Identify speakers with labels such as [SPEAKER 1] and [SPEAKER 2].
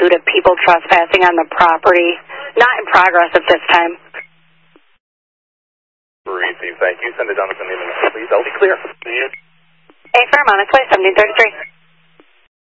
[SPEAKER 1] due to people trespassing on the property. Not in progress at this time.
[SPEAKER 2] Receive, thank you. Send it down to the name, please. I'll be clear.
[SPEAKER 1] A firm on its way, 1733.